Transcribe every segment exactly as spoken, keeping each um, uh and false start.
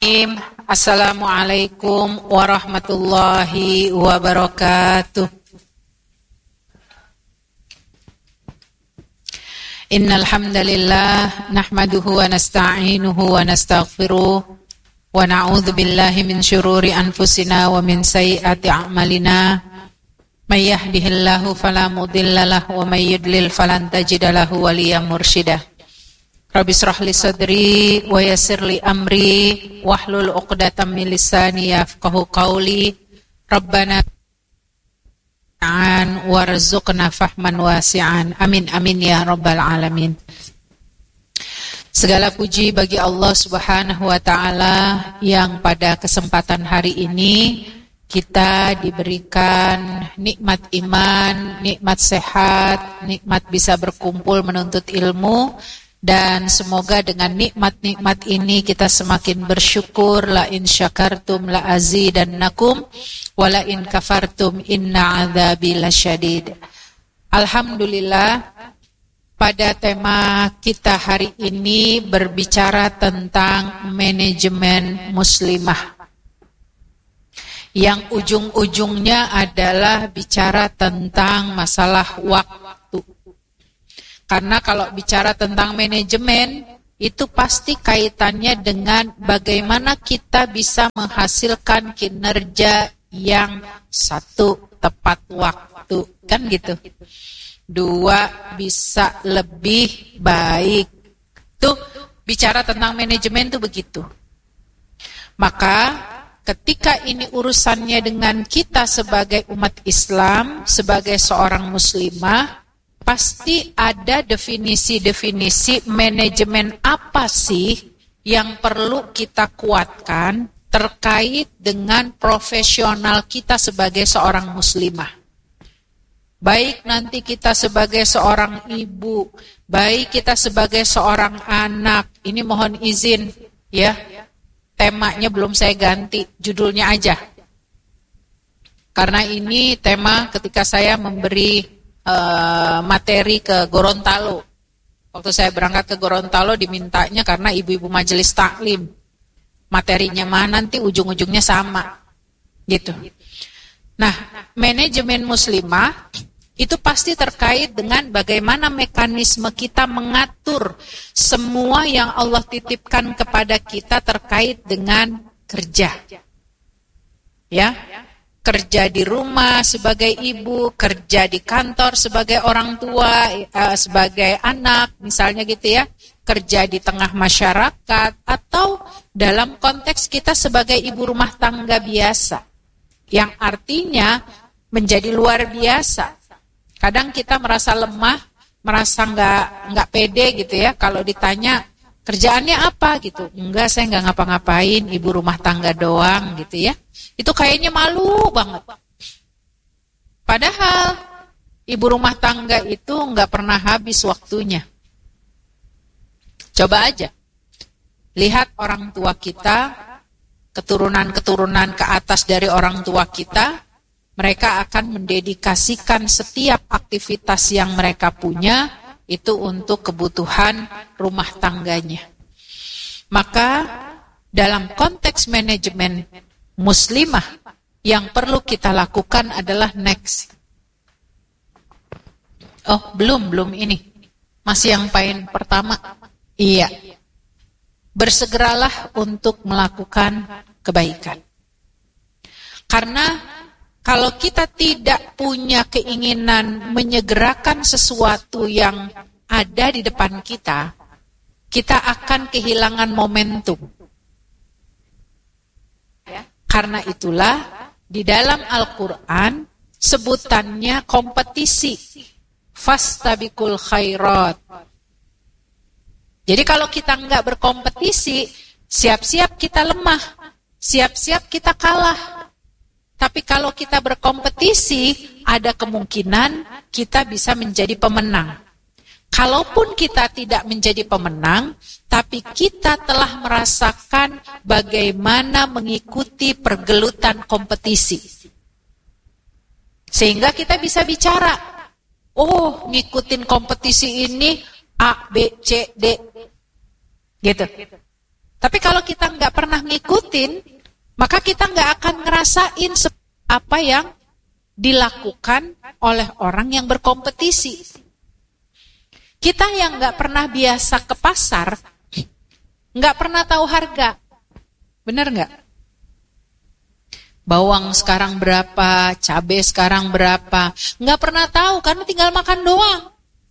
Assalamualaikum warahmatullahi wabarakatuh. Innal hamdalillah nahmaduhu wa nasta'inuhu wa nastaghfiruh wa na'udzu billahi min syururi anfusina wa min sayyiati a'malina. May yahdihillahu fala mudilla lahu wa may yudlil falan tajida lahu waliyyan mursyida. Rabbi shrah li sadri wa yassir li amri wahlul 'uqdatam min lisani yafqahu qawli. Rabbana an warzuqna fahman wasi'an. Amin amin ya rabbal alamin. Segala puji bagi Allah Subhanahu wa taala yang pada kesempatan hari ini kita diberikan nikmat iman, nikmat sehat, nikmat bisa berkumpul menuntut ilmu. Dan semoga dengan nikmat-nikmat ini kita semakin bersyukur. La in syakartum la azidannakum wa la in kafartum inna adzabi lasyadid. Alhamdulillah, pada tema kita hari ini berbicara tentang manajemen muslimah, yang ujung-ujungnya adalah bicara tentang masalah waktu. Karena kalau bicara tentang manajemen, itu pasti kaitannya dengan bagaimana kita bisa menghasilkan kinerja yang satu, tepat waktu, kan gitu. Dua, bisa lebih baik. Tuh, bicara tentang manajemen tuh begitu. Maka ketika ini urusannya dengan kita sebagai umat Islam, sebagai seorang muslimah, pasti ada definisi-definisi manajemen apa sih yang perlu kita kuatkan terkait dengan profesional kita sebagai seorang muslimah. Baik nanti kita sebagai seorang ibu, baik kita sebagai seorang anak. Ini mohon izin ya, temanya belum saya ganti, judulnya aja. Karena ini tema ketika saya memberi Uh, materi ke Gorontalo. Waktu saya berangkat ke Gorontalo dimintanya karena ibu-ibu majelis taklim. Materinya mah nanti ujung-ujungnya sama. Gitu. Nah, manajemen muslimah itu pasti terkait dengan bagaimana mekanisme kita mengatur semua yang Allah titipkan kepada kita terkait dengan kerja. Ya. Kerja di rumah sebagai ibu, kerja di kantor sebagai orang tua, uh, sebagai anak, misalnya gitu ya, kerja di tengah masyarakat, atau dalam konteks kita sebagai ibu rumah tangga biasa, yang artinya menjadi luar biasa. Kadang kita merasa lemah, merasa nggak nggak pede gitu ya, kalau ditanya kerjaannya apa gitu, enggak saya nggak ngapa-ngapain, ibu rumah tangga doang gitu ya. Itu kayaknya malu banget. Padahal ibu rumah tangga itu nggak pernah habis waktunya. Coba aja lihat orang tua kita, keturunan-keturunan ke atas dari orang tua kita, mereka akan mendedikasikan setiap aktivitas yang mereka punya itu untuk kebutuhan rumah tangganya. Maka dalam konteks manajemen muslimah yang perlu kita lakukan adalah next. Oh, belum, belum ini. Masih yang poin pertama. Iya. Bersegeralah untuk melakukan kebaikan. Karena kalau kita tidak punya keinginan menyegerakan sesuatu yang ada di depan kita, kita akan kehilangan momentum. Karena itulah di dalam Al-Quran sebutannya kompetisi. Fastabiqul khairat. Jadi kalau kita nggak berkompetisi, siap-siap kita lemah, siap-siap kita kalah. Tapi kalau kita berkompetisi, ada kemungkinan kita bisa menjadi pemenang. Kalaupun kita tidak menjadi pemenang, tapi kita telah merasakan bagaimana mengikuti pergelutan kompetisi. Sehingga kita bisa bicara, oh ngikutin kompetisi ini A, B, C, D. Gitu. Tapi kalau kita nggak pernah ngikutin, maka kita nggak akan ngerasain apa yang dilakukan oleh orang yang berkompetisi. Kita yang nggak pernah biasa ke pasar, nggak pernah tahu harga. Bener nggak? Bawang sekarang berapa, cabai sekarang berapa, nggak pernah tahu karena tinggal makan doang.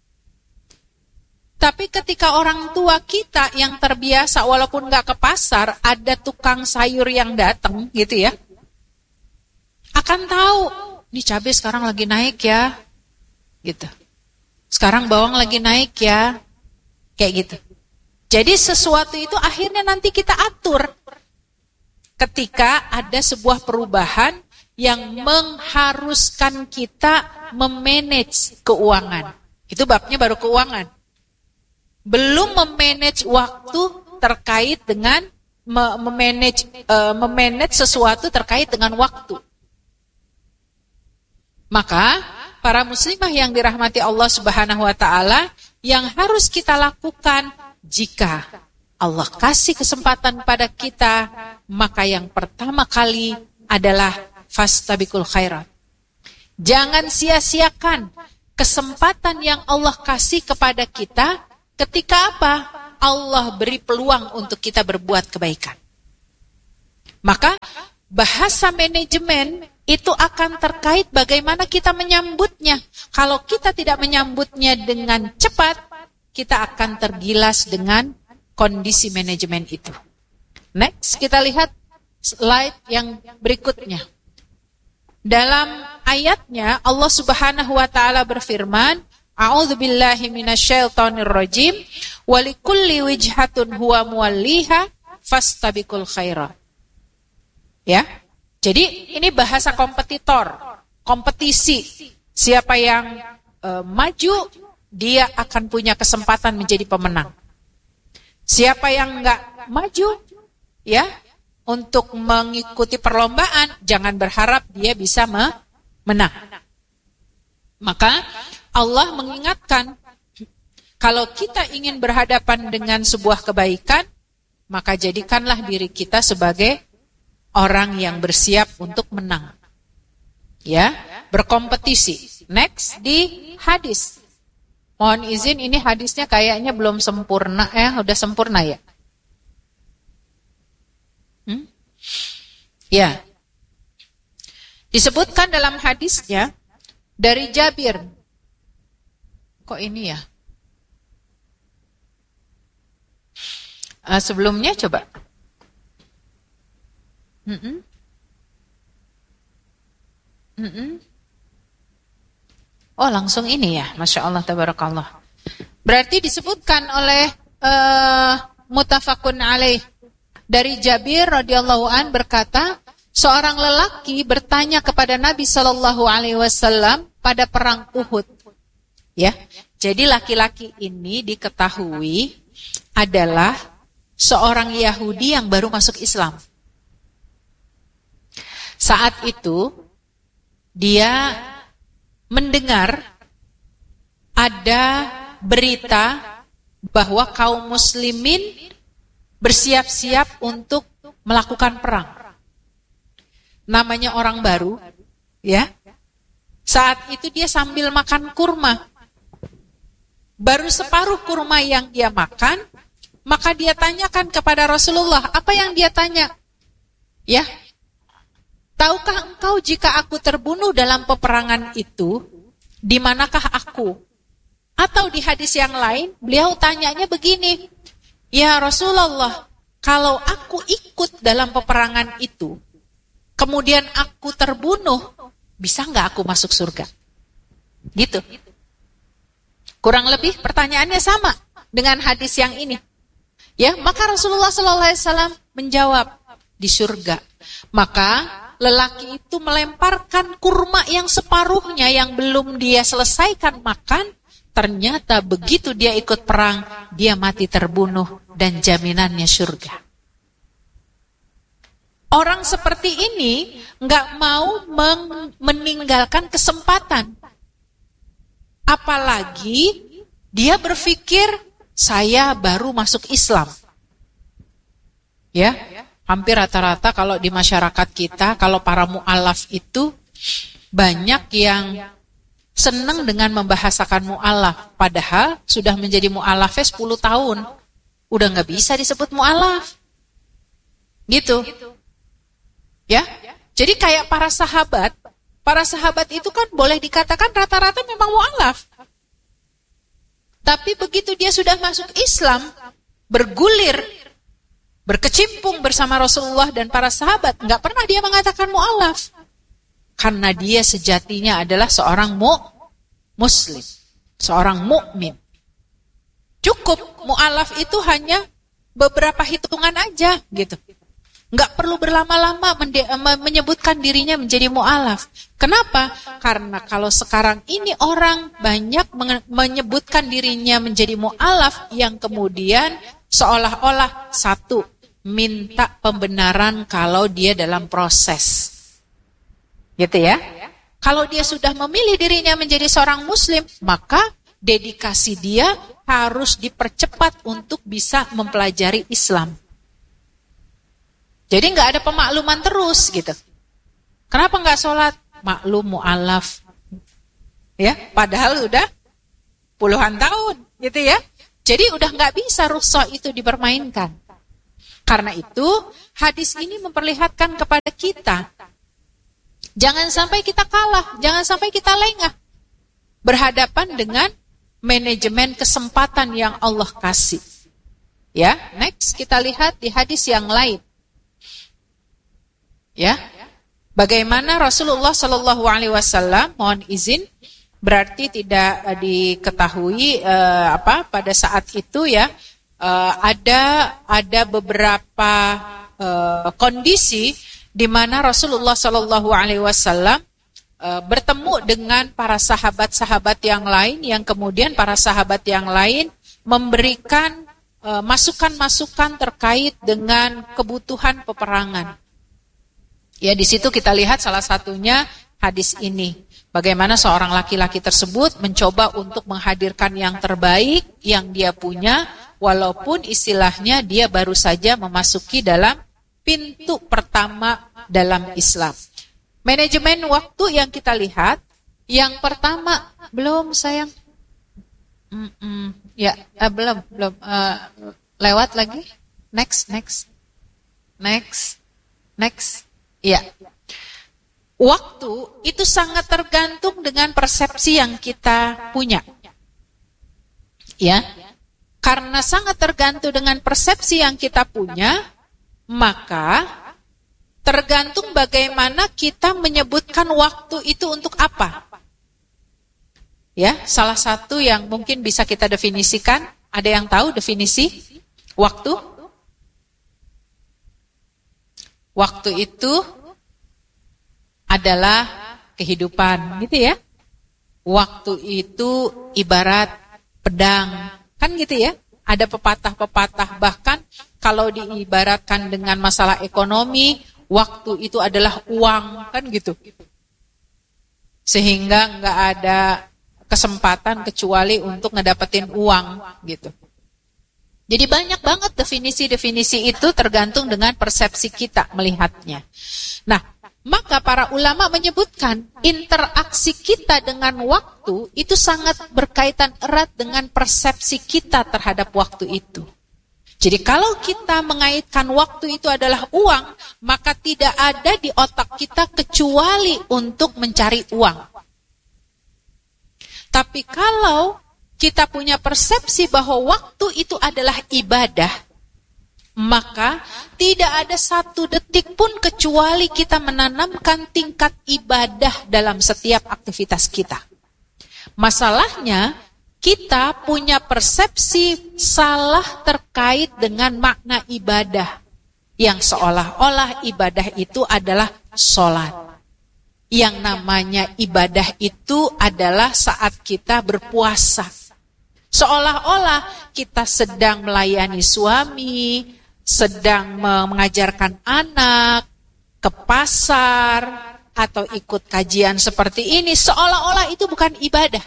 Tapi ketika orang tua kita yang terbiasa walaupun nggak ke pasar, ada tukang sayur yang datang gitu ya, akan tahu, nih cabai sekarang lagi naik ya, gitu. Sekarang bawang lagi naik ya, kayak gitu. Jadi sesuatu itu akhirnya nanti kita atur. Ketika ada sebuah perubahan yang mengharuskan kita memanage keuangan. Itu babnya baru keuangan. Belum memanage waktu terkait dengan memanage uh, memanage sesuatu terkait dengan waktu. Maka para muslimah yang dirahmati Allah Subhanahu wa taala, yang harus kita lakukan jika Allah kasih kesempatan pada kita, maka yang pertama kali adalah fastabiqul khairat. Jangan sia-siakan kesempatan yang Allah kasih kepada kita ketika apa? Allah beri peluang untuk kita berbuat kebaikan. Maka bahasa manajemen itu akan terkait bagaimana kita menyambutnya. Kalau kita tidak menyambutnya dengan cepat, kita akan tergilas dengan kondisi manajemen itu. Next, kita lihat slide yang berikutnya. Dalam ayatnya Allah Subhanahu wa taala berfirman, A'udzubillahi minasyaitonir rajim, walikulli wijhatun huwa muwalliha fastabiqul khairat. Ya. Jadi ini bahasa kompetitor, kompetisi. Siapa yang e, maju, dia akan punya kesempatan menjadi pemenang. Siapa yang enggak maju, ya, untuk mengikuti perlombaan, jangan berharap dia bisa menang. Maka Allah mengingatkan, kalau kita ingin berhadapan dengan sebuah kebaikan, maka jadikanlah diri kita sebagai orang yang bersiap untuk menang. Ya, berkompetisi. Next di hadis. Mohon izin, ini hadisnya kayaknya belum sempurna, eh udah sempurna ya? Hmm? Ya. Disebutkan dalam hadisnya dari Jabir. Kok ini ya? Uh, sebelumnya coba. Mm-mm. Mm-mm. Oh, langsung ini ya, Masya Allah, tabarakallah. Berarti disebutkan oleh uh, mutafakun alaih dari Jabir radhiyallahu an berkata, seorang lelaki bertanya kepada Nabi Shallallahu Alaihi Wasallam pada perang Uhud. Ya, jadi laki-laki ini diketahui adalah seorang Yahudi yang baru masuk Islam. Saat itu dia mendengar ada berita bahwa kaum muslimin bersiap-siap untuk melakukan perang. Namanya orang baru, ya. Saat itu dia sambil makan kurma. Baru separuh kurma yang dia makan, maka dia tanyakan kepada Rasulullah. Apa yang dia tanya? Ya, tahukah engkau jika aku terbunuh dalam peperangan itu, di manakah aku? Atau di hadis yang lain, beliau tanyanya begini, ya Rasulullah, kalau aku ikut dalam peperangan itu, kemudian aku terbunuh, bisa nggak aku masuk surga? Gitu. Kurang lebih pertanyaannya sama dengan hadis yang ini. Ya, maka Rasulullah shallallahu alaihi wasallam menjawab, di surga. Maka lelaki itu melemparkan kurma yang separuhnya yang belum dia selesaikan makan. Ternyata begitu dia ikut perang, dia mati terbunuh dan jaminannya surga. Orang seperti ini nggak mau meninggalkan kesempatan. Apalagi dia berpikir, saya baru masuk Islam. Ya, hampir rata-rata kalau di masyarakat kita, kalau para mu'alaf itu banyak yang senang dengan membahasakan mu'alaf. Padahal sudah menjadi mu'alafnya sepuluh tahun. Udah gak bisa disebut mu'alaf. Gitu. Ya, jadi kayak para sahabat, para sahabat itu kan boleh dikatakan rata-rata memang mu'alaf. Tapi begitu dia sudah masuk Islam, bergulir, berkecimpung bersama Rasulullah dan para sahabat, nggak pernah dia mengatakan mu'alaf. Karena dia sejatinya adalah seorang mu, muslim, seorang mukmin. Cukup mu'alaf itu hanya beberapa hitungan aja gitu. Nggak perlu berlama-lama mende- menyebutkan dirinya menjadi mu'alaf. Kenapa? Karena kalau sekarang ini orang banyak menge- menyebutkan dirinya menjadi mu'alaf yang kemudian seolah-olah satu, minta pembenaran kalau dia dalam proses. Gitu ya. Kalau dia sudah memilih dirinya menjadi seorang muslim, maka dedikasi dia harus dipercepat untuk bisa mempelajari Islam. Jadi nggak ada pemakluman terus gitu. Kenapa nggak sholat? Maklum mu'alaf. Ya, padahal udah puluhan tahun gitu ya. Jadi udah nggak bisa rukhsah itu dipermainkan. Karena itu hadis ini memperlihatkan kepada kita, jangan sampai kita kalah, jangan sampai kita lengah berhadapan dengan manajemen kesempatan yang Allah kasih. Ya, next kita lihat di hadis yang lain. Ya, bagaimana Rasulullah Shallallahu Alaihi Wasallam, mohon izin, berarti tidak uh, diketahui uh, apa pada saat itu ya uh, ada ada beberapa uh, kondisi di mana Rasulullah Shallallahu Alaihi Wasallam uh, bertemu dengan para sahabat-sahabat yang lain, yang kemudian para sahabat yang lain memberikan uh, masukan-masukan terkait dengan kebutuhan peperangan. Ya, di situ kita lihat salah satunya hadis ini. Bagaimana seorang laki-laki tersebut mencoba untuk menghadirkan yang terbaik yang dia punya, walaupun istilahnya dia baru saja memasuki dalam pintu pertama dalam Islam. Manajemen waktu yang kita lihat, yang pertama, belum sayang, Mm-mm. ya uh, belum, belum, uh, lewat lagi, next, next, next, next. Ya, waktu itu sangat tergantung dengan persepsi yang kita punya. Ya, karena sangat tergantung dengan persepsi yang kita punya, maka tergantung bagaimana kita menyebutkan waktu itu untuk apa. Ya, salah satu yang mungkin bisa kita definisikan, ada yang tahu definisi waktu? Waktu itu adalah kehidupan, gitu ya. Waktu itu ibarat pedang, kan gitu ya. Ada pepatah-pepatah, bahkan kalau diibaratkan dengan masalah ekonomi, waktu itu adalah uang, kan gitu. Sehingga nggak ada kesempatan kecuali untuk ngedapetin uang, gitu. Jadi banyak banget definisi-definisi itu tergantung dengan persepsi kita melihatnya. Nah, maka para ulama menyebutkan interaksi kita dengan waktu itu sangat berkaitan erat dengan persepsi kita terhadap waktu itu. Jadi kalau kita mengaitkan waktu itu adalah uang, maka tidak ada di otak kita kecuali untuk mencari uang. Tapi kalau kita punya persepsi bahwa waktu itu adalah ibadah, maka tidak ada satu detik pun kecuali kita menanamkan tingkat ibadah dalam setiap aktivitas kita. Masalahnya, kita punya persepsi salah terkait dengan makna ibadah, yang seolah-olah ibadah itu adalah sholat. Yang namanya ibadah itu adalah saat kita berpuasa. Seolah-olah kita sedang melayani suami, sedang mengajarkan anak, ke pasar, atau ikut kajian seperti ini, seolah-olah itu bukan ibadah.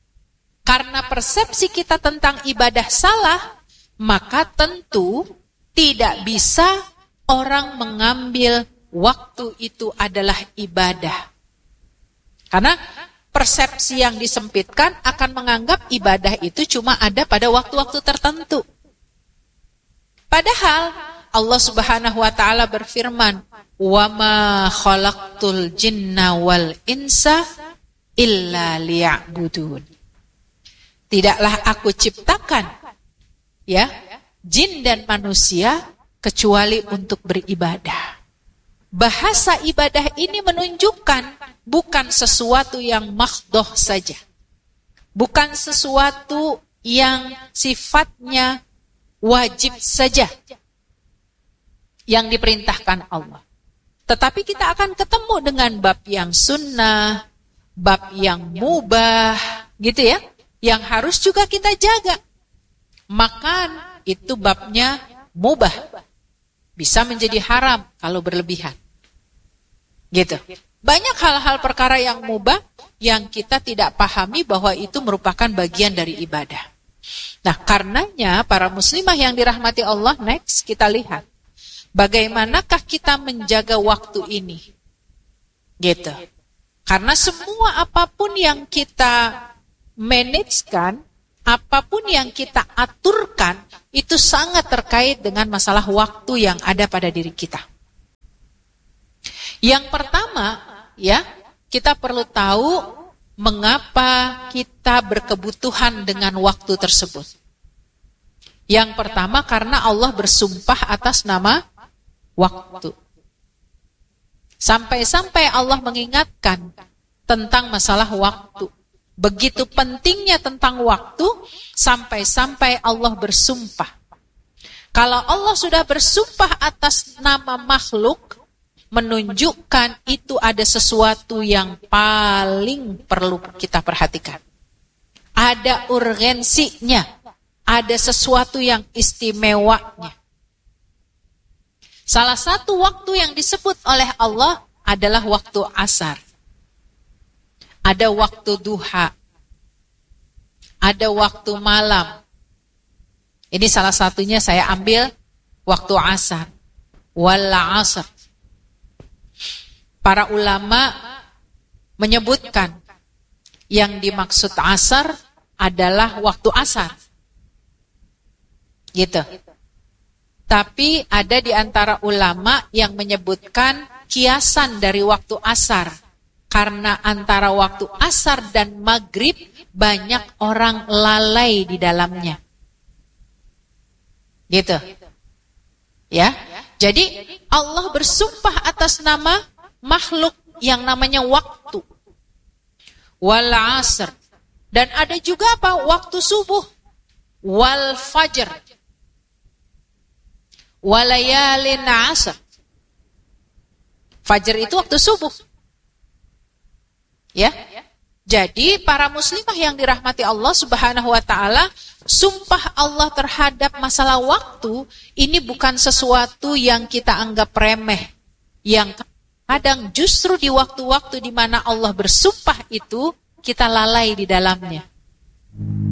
Karena persepsi kita tentang ibadah salah, maka tentu Tidak bisa orang mengambil waktu itu adalah ibadah. Karena persepsi yang disempitkan akan menganggap ibadah itu cuma ada pada waktu-waktu tertentu. Padahal Allah Subhanahu wa taala berfirman, "Wa ma khalaqtul jinna wal insa illa liya'budun." Tidaklah aku ciptakan ya, jin dan manusia kecuali untuk beribadah. Bahasa ibadah ini menunjukkan bukan sesuatu yang makhdoh saja. Bukan sesuatu yang sifatnya wajib saja yang diperintahkan Allah. Tetapi kita akan ketemu dengan bab yang sunnah, bab yang mubah, gitu ya, yang harus juga kita jaga. Makan itu babnya mubah, bisa menjadi haram kalau berlebihan. Gitu. Banyak hal-hal perkara yang mubah yang kita tidak pahami bahwa itu merupakan bagian dari ibadah. Nah, karenanya para muslimah yang dirahmati Allah, next kita lihat bagaimanakah kita menjaga waktu ini. Gitu. Karena semua apapun yang kita manajekan, apapun yang kita aturkan, itu sangat terkait dengan masalah waktu yang ada pada diri kita. Yang pertama, ya, kita perlu tahu mengapa kita berkebutuhan dengan waktu tersebut. Yang pertama, karena Allah bersumpah atas nama waktu. Sampai-sampai Allah mengingatkan tentang masalah waktu. Begitu pentingnya tentang waktu, sampai-sampai Allah bersumpah. Kalau Allah sudah bersumpah atas nama makhluk, menunjukkan itu ada sesuatu yang paling perlu kita perhatikan. Ada urgensinya, ada sesuatu yang istimewanya. Salah satu waktu yang disebut oleh Allah adalah waktu asar. Ada waktu duha. Ada waktu malam. Ini salah satunya saya ambil waktu asar. Wala asar. Para ulama menyebutkan yang dimaksud asar adalah waktu asar. Gitu. Tapi ada di antara ulama yang menyebutkan kiasan dari waktu asar. Karena antara waktu asar dan maghrib banyak orang lalai di dalamnya. Gitu. Ya. Jadi Allah bersumpah atas nama makhluk yang namanya waktu. Wal asr. Dan ada juga apa? Waktu subuh. Wal fajr. Walayalin asr. Fajr itu waktu subuh. Ya. Jadi para muslimah yang dirahmati Allah Subhanahu wa taala, sumpah Allah terhadap masalah waktu ini bukan sesuatu yang kita anggap remeh. Yang kadang justru di waktu-waktu di mana Allah bersumpah itu kita lalai di dalamnya.